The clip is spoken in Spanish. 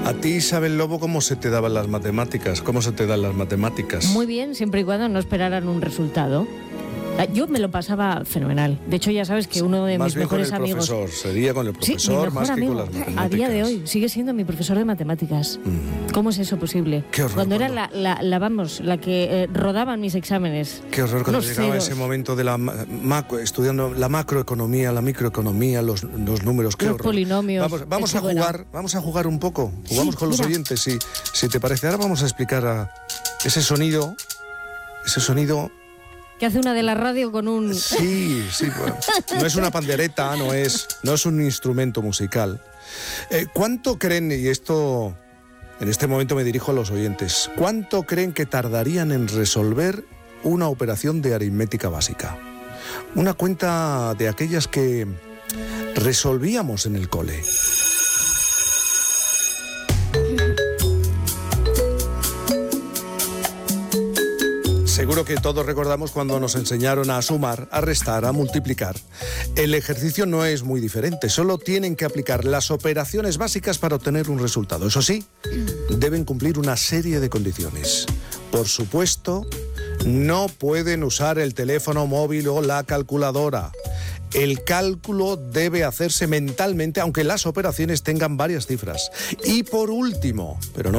A ti, Isabel Lobo, ¿cómo se te daban las matemáticas? ¿Cómo se te dan las matemáticas? Muy bien, siempre y cuando no esperaran un resultado. Yo me lo pasaba fenomenal. De hecho, ya sabes que uno de mis mejores amigos... Más bien con el profesor, sería con el profesor más que con las matemáticas. A día de hoy sigue siendo mi profesor de matemáticas. ¿Cómo es eso posible? Qué horror. Cuando era la que rodaban mis exámenes. Qué horror cuando llegaba ceros. ese momento de estudiando la macroeconomía, la microeconomía, los números. Qué los horror. polinomios. Vamos a jugar un poco. Jugamos con los oyentes, si te parece. Ahora vamos a explicar ese sonido. Que hace una de la radio con un... Sí, bueno, no es una pandereta, no es un instrumento musical. ¿Cuánto creen, y esto en este momento me dirijo a los oyentes, cuánto creen que tardarían en resolver una operación de aritmética básica? Una cuenta de aquellas que resolvíamos en el cole. Seguro que todos recordamos cuando nos enseñaron a sumar, a restar, a multiplicar. El ejercicio no es muy diferente, solo tienen que aplicar las operaciones básicas para obtener un resultado. Eso sí, deben cumplir una serie de condiciones. Por supuesto, no pueden usar el teléfono móvil o la calculadora. El cálculo debe hacerse mentalmente, aunque las operaciones tengan varias cifras. Y por último, pero no